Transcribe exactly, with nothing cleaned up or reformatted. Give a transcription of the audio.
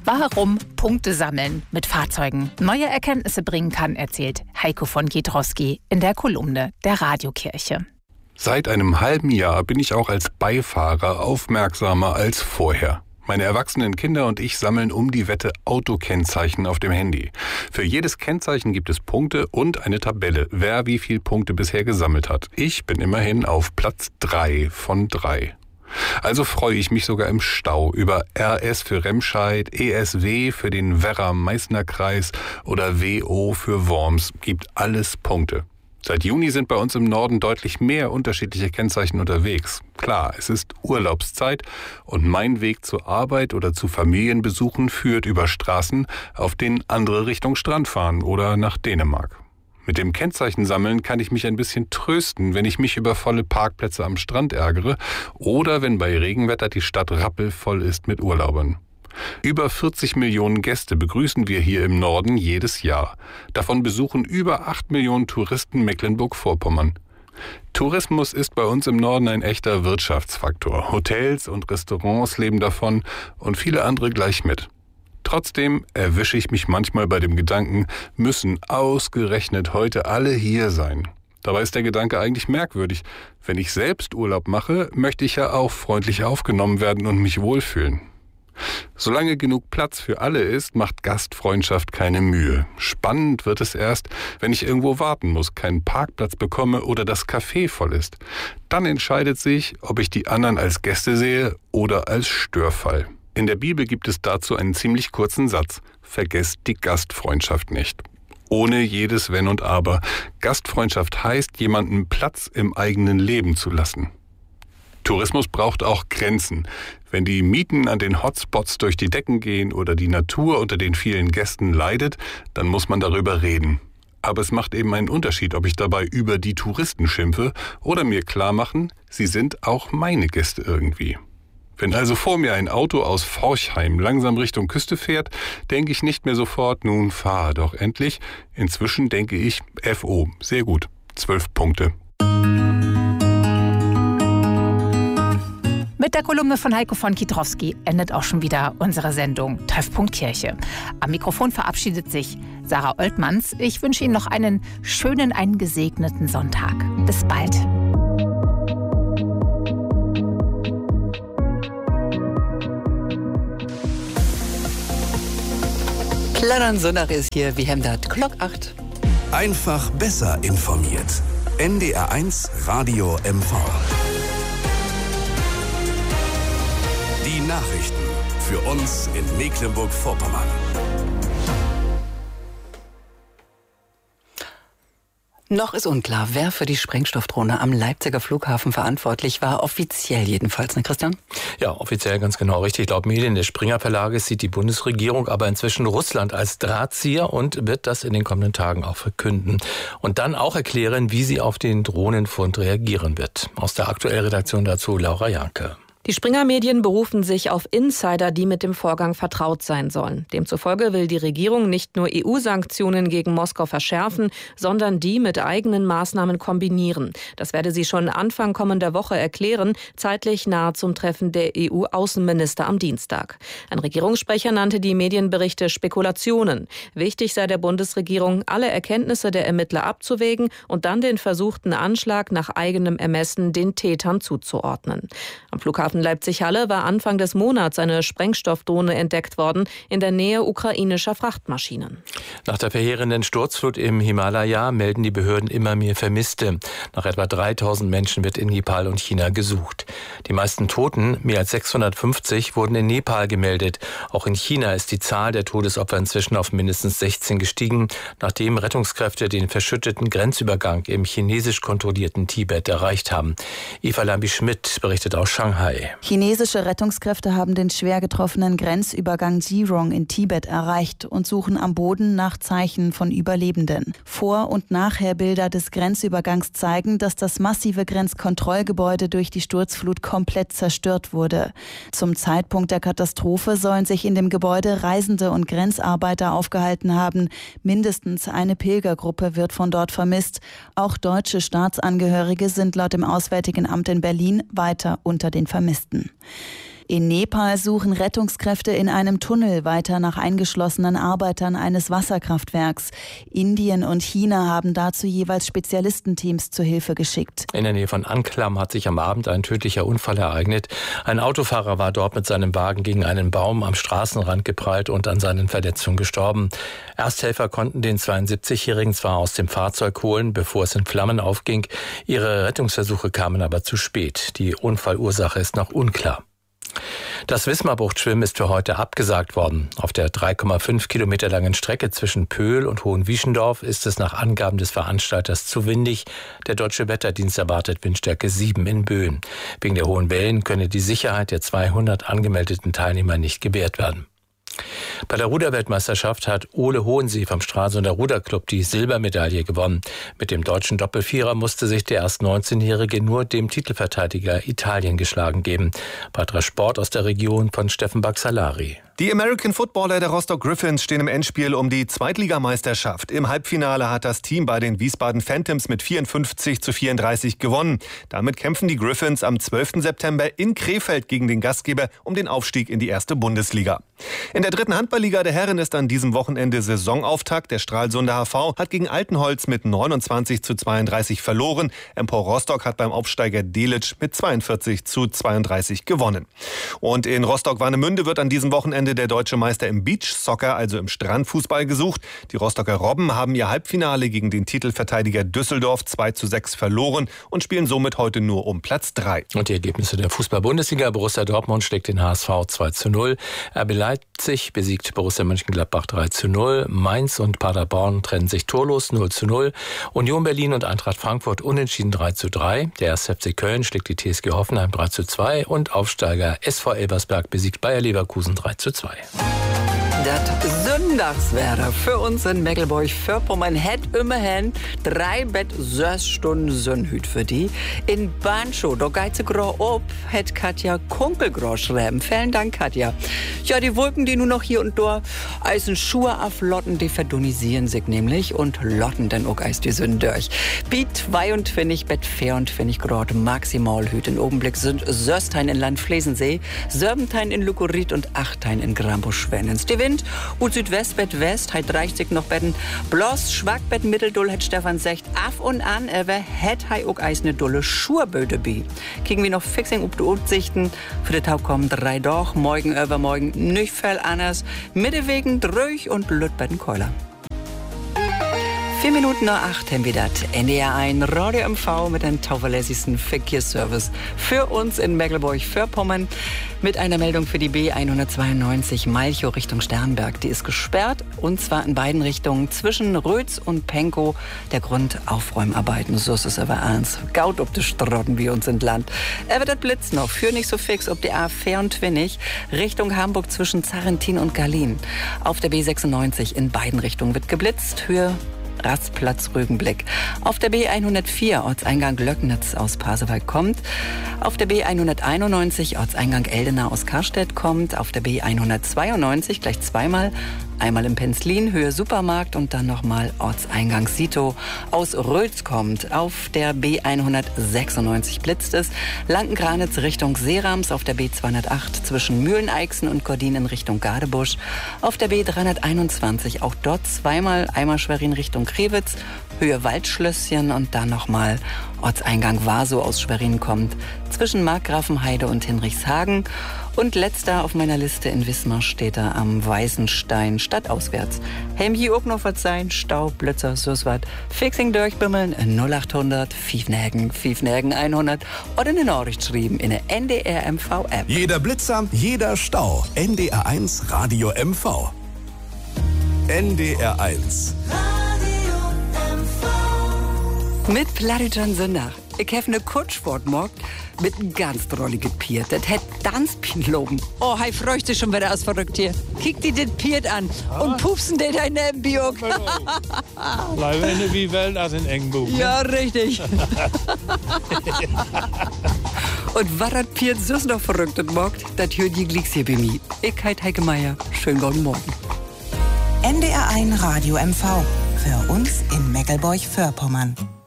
Warum Punkte sammeln mit Fahrzeugen neue Erkenntnisse bringen kann, erzählt Heiko von Giedroski in der Kolumne der Radiokirche. Seit einem halben Jahr bin ich auch als Beifahrer aufmerksamer als vorher. Meine erwachsenen Kinder und ich sammeln um die Wette Autokennzeichen auf dem Handy. Für jedes Kennzeichen gibt es Punkte und eine Tabelle, wer wie viel Punkte bisher gesammelt hat. Ich bin immerhin auf Platz drei von drei. Also freue ich mich sogar im Stau über R S für Remscheid, E S W für den Werra-Meißner-Kreis oder W O für Worms. Gibt alles Punkte. Seit Juni sind bei uns im Norden deutlich mehr unterschiedliche Kennzeichen unterwegs. Klar, es ist Urlaubszeit und mein Weg zur Arbeit oder zu Familienbesuchen führt über Straßen, auf denen andere Richtung Strand fahren oder nach Dänemark. Mit dem Kennzeichensammeln kann ich mich ein bisschen trösten, wenn ich mich über volle Parkplätze am Strand ärgere oder wenn bei Regenwetter die Stadt rappelvoll ist mit Urlaubern. Über vierzig Millionen Gäste begrüßen wir hier im Norden jedes Jahr. Davon besuchen über acht Millionen Touristen Mecklenburg-Vorpommern. Tourismus ist bei uns im Norden ein echter Wirtschaftsfaktor. Hotels und Restaurants leben davon und viele andere gleich mit. Trotzdem erwische ich mich manchmal bei dem Gedanken, müssen ausgerechnet heute alle hier sein. Dabei ist der Gedanke eigentlich merkwürdig. Wenn ich selbst Urlaub mache, möchte ich ja auch freundlich aufgenommen werden und mich wohlfühlen. Solange genug Platz für alle ist, macht Gastfreundschaft keine Mühe. Spannend wird es erst, wenn ich irgendwo warten muss, keinen Parkplatz bekomme oder das Café voll ist. Dann entscheidet sich, ob ich die anderen als Gäste sehe oder als Störfall. In der Bibel gibt es dazu einen ziemlich kurzen Satz: Vergesst die Gastfreundschaft nicht. Ohne jedes Wenn und Aber. Gastfreundschaft heißt, jemandem Platz im eigenen Leben zu lassen. Tourismus braucht auch Grenzen. Wenn die Mieten an den Hotspots durch die Decken gehen oder die Natur unter den vielen Gästen leidet, dann muss man darüber reden. Aber es macht eben einen Unterschied, ob ich dabei über die Touristen schimpfe oder mir klar machen, sie sind auch meine Gäste irgendwie. Wenn also vor mir ein Auto aus Forchheim langsam Richtung Küste fährt, denke ich nicht mehr sofort, nun fahr doch endlich. Inzwischen denke ich, F O, sehr gut, zwölf Punkte. Mit der Kolumne von Heiko von Giedroski endet auch schon wieder unsere Sendung Treffpunkt Kirche. Am Mikrofon verabschiedet sich Sarah Oltmanns. Ich wünsche Ihnen noch einen schönen, einen gesegneten Sonntag. Bis bald. Kleiner Sonntag ist hier, wie haben das? Glock acht. Einfach besser informiert. N D R eins Radio M V. Die Nachrichten für uns in Mecklenburg-Vorpommern. Noch ist unklar, wer für die Sprengstoffdrohne am Leipziger Flughafen verantwortlich war. Offiziell jedenfalls, ne Christian? Ja, offiziell ganz genau richtig. Laut Medien des Springer Verlages sieht die Bundesregierung aber inzwischen Russland als Drahtzieher und wird das in den kommenden Tagen auch verkünden. Und dann auch erklären, wie sie auf den Drohnenfund reagieren wird. Aus der aktuellen Redaktion dazu Laura Janke. Die Springer-Medien berufen sich auf Insider, die mit dem Vorgang vertraut sein sollen. Demzufolge will die Regierung nicht nur E U-Sanktionen gegen Moskau verschärfen, sondern die mit eigenen Maßnahmen kombinieren. Das werde sie schon Anfang kommender Woche erklären, zeitlich nahe zum Treffen der E U-Außenminister am Dienstag. Ein Regierungssprecher nannte die Medienberichte Spekulationen. Wichtig sei der Bundesregierung, alle Erkenntnisse der Ermittler abzuwägen und dann den versuchten Anschlag nach eigenem Ermessen den Tätern zuzuordnen. Am Flughafen Leipzig-Halle war Anfang des Monats eine Sprengstoffdrohne entdeckt worden in der Nähe ukrainischer Frachtmaschinen. Nach der verheerenden Sturzflut im Himalaya melden die Behörden immer mehr Vermisste. Nach etwa dreitausend Menschen wird in Nepal und China gesucht. Die meisten Toten, mehr als sechshundertfünfzig, wurden in Nepal gemeldet. Auch in China ist die Zahl der Todesopfer inzwischen auf mindestens sechzehn gestiegen, nachdem Rettungskräfte den verschütteten Grenzübergang im chinesisch kontrollierten Tibet erreicht haben. Eva Lambi-Schmidt berichtet aus Shanghai. Chinesische Rettungskräfte haben den schwer getroffenen Grenzübergang Jirong in Tibet erreicht und suchen am Boden nach Zeichen von Überlebenden. Vor- und Nachherbilder des Grenzübergangs zeigen, dass das massive Grenzkontrollgebäude durch die Sturzflut komplett zerstört wurde. Zum Zeitpunkt der Katastrophe sollen sich in dem Gebäude Reisende und Grenzarbeiter aufgehalten haben. Mindestens eine Pilgergruppe wird von dort vermisst. Auch deutsche Staatsangehörige sind laut dem Auswärtigen Amt in Berlin weiter unter den Vermissten. In Nepal suchen Rettungskräfte in einem Tunnel weiter nach eingeschlossenen Arbeitern eines Wasserkraftwerks. Indien und China haben dazu jeweils Spezialistenteams zur Hilfe geschickt. In der Nähe von Anklam hat sich am Abend ein tödlicher Unfall ereignet. Ein Autofahrer war dort mit seinem Wagen gegen einen Baum am Straßenrand geprallt und an seinen Verletzungen gestorben. Ersthelfer konnten den zweiundsiebzigjährigen zwar aus dem Fahrzeug holen, bevor es in Flammen aufging. Ihre Rettungsversuche kamen aber zu spät. Die Unfallursache ist noch unklar. Das Wismarbuchtschwimmen ist für heute abgesagt worden. Auf der drei Komma fünf Kilometer langen Strecke zwischen Pöhl und Hohenwieschendorf ist es nach Angaben des Veranstalters zu windig. Der Deutsche Wetterdienst erwartet Windstärke sieben in Böen. Wegen der hohen Wellen könne die Sicherheit der zweihundert angemeldeten Teilnehmer nicht gewährt werden. Bei der Ruderweltmeisterschaft hat Ole Hohensee vom Stralsunder Ruderclub die Silbermedaille gewonnen. Mit dem deutschen Doppelvierer musste sich der erst neunzehnjährige nur dem Titelverteidiger Italien geschlagen geben. Weiterer Sport aus der Region von Steffen Baxalari. Die American Footballer der Rostock Griffins stehen im Endspiel um die Zweitligameisterschaft. Im Halbfinale hat das Team bei den Wiesbaden Phantoms mit vierundfünfzig zu vierunddreißig gewonnen. Damit kämpfen die Griffins am zwölften September in Krefeld gegen den Gastgeber um den Aufstieg in die erste Bundesliga. In der dritten Handballliga der Herren ist an diesem Wochenende Saisonauftakt. Der Stralsunder H V hat gegen Altenholz mit neunundzwanzig zu zweiunddreißig verloren. Empor Rostock hat beim Aufsteiger Delitzsch mit zweiundvierzig zu zweiunddreißig gewonnen. Und in Rostock-Warnemünde wird an diesem Wochenende der deutsche Meister im Beachsoccer, also im Strandfußball, gesucht. Die Rostocker Robben haben ihr Halbfinale gegen den Titelverteidiger Düsseldorf zwei zu sechs verloren und spielen somit heute nur um Platz drei. Und die Ergebnisse der Fußball-Bundesliga. Borussia Dortmund schlägt den H S V zwei zu null. R B Leipzig besiegt Borussia Mönchengladbach drei zu null. Mainz und Paderborn trennen sich torlos null zu null. Union Berlin und Eintracht Frankfurt unentschieden drei zu drei. Der erste F C Köln schlägt die T S G Hoffenheim drei zu zwei. Und Aufsteiger S V Elversberg besiegt Bayer Leverkusen drei zu zwei. Das Sonntagswetter für uns in Mecklenburg-Vorpommern hat immerhin drei Bett sechs Stunden Sonnenhüt für die. In Banchow, da geht sie grau ob, hat Katja Kunkelgrau schreiben. Vielen Dank, Katja. Ja, die Wolken, die nur noch hier und da eisen Schuhe auf Lotten, die verdunisieren sich nämlich und lotten dann auch eis die Sonne durch. Bi zweiundzwanzig Bett vierundzwanzig Grad maximal Hüt. In Augenblick sind Söstein in Landflesensee, Serbentein in Lukurit und Achtein in Grambusch-Schwennens. Die Wind und Südwestbett West, heit reicht sich noch Betten. Bloß Schwagbett Mitteldull hat Stefan secht af und an, aber het hei ook eis ne dulle Schurböde bi. Kriegen wir noch fixing up de Aussichten. Für den Tag kommen drei doch, morgen übermorgen nicht viel anders. Mittewegen dröch und Lütbetten Keuler. Vier Minuten nach acht haben wir das. N D R eins Radio M V mit einem zuverlässigsten Verkehrsservice für uns in Mecklenburg-Vorpommern mit einer Meldung für die B hundertzweiundneunzig Malchow Richtung Sternberg. Die ist gesperrt und zwar in beiden Richtungen zwischen Rötz und Penkow. Der Grund Aufräumarbeiten. So ist es aber ernst. Gaut ob die Strotten wie uns in Land. Er wird das Blitz noch. Für nicht so fix ob die A vierundzwanzig Richtung Hamburg zwischen Zarrentin und Garlin. Auf der B sechsundneunzig in beiden Richtungen wird geblitzt. Höhe Rastplatz Rügenblick. Auf der B hundertvier Ortseingang Löcknitz aus Pasewalk kommt. Auf der B hunderteinundneunzig Ortseingang Eldena aus Karstedt kommt. Auf der B hundertzweiundneunzig gleich zweimal. Einmal im Penzlin, Höhe Supermarkt und dann nochmal Ortseingang Sito aus Rötz kommt. Auf der B hundertsechsundneunzig blitzt es. Lankengranitz Richtung Seerams. Auf der B zweihundertacht zwischen Mühleneixen und Gordin in Richtung Gadebusch. Auf der B dreihunderteinundzwanzig auch dort zweimal. Einmal Schwerin Richtung Krewitz. Höhe Waldschlösschen und dann nochmal Ortseingang Waso aus Schwerin kommt. Zwischen Markgrafenheide und Hinrichshagen. Und letzter auf meiner Liste in Wismar steht er am Weißenstein stadtauswärts. Hem hier auch noch was sein, Stau, Blitzer, so's wat. Fixing durchbimmeln, null achthundert, Fiefnägen, Fiefnägen hundert oder eine Nachricht schreiben in der N D R M V App. Jeder Blitzer, jeder Stau. N D R eins Radio M V. N D R eins. Mit Plattitern Sonntag. Ich habe eine Kutschsport morgen mit einem ganz drolligen Pier. Das hat Tanzpin loben. Oh, hei freut sich schon wieder aus verrückt hier. Kick dir den Pier an ja. Und pupsen den da neben Biok. Bleiben in der Welt als in Engbuch. Ja, richtig. Und was hat Pier so noch verrückt und mockt, das hört die Glicks hier bei mir. Ich heit Heike Meier. Schönen guten Morgen. N D R eins Radio M V. Für uns in Mecklenburg-Vorpommern.